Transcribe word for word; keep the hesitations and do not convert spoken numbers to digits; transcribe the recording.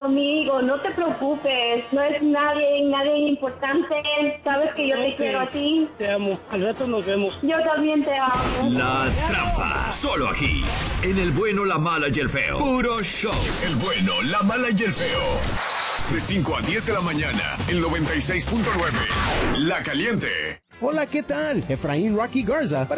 conmigo, no te preocupes, no es nadie, nadie importante, sabes que yo te Okay. quiero a ti. Te amo, al rato nos vemos. Yo también te amo. La Trampa, solo aquí, en El Bueno, la Mala y el Feo. Puro show. El bueno, la mala y el feo. De cinco a diez de la mañana, el noventa y seis punto nueve. La Caliente. Hola, ¿qué tal? Efraín Rocky Garza para